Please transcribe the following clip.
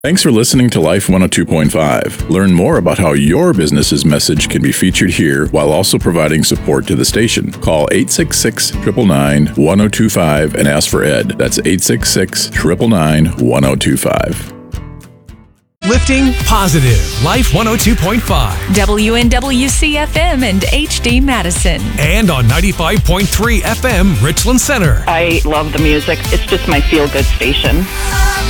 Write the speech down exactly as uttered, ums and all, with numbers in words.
Thanks for listening to Life one oh two point five. Learn more about how your business's message can be featured here while also providing support to the station. Call eight six six, nine nine nine, one oh two five and ask for Ed. That's eight six six, nine nine nine, one oh two five. Lifting positive. Life one oh two point five. W N W C F M and H D Madison. And on ninety-five point three F M, Richland Center. I love the music. It's just my feel-good station.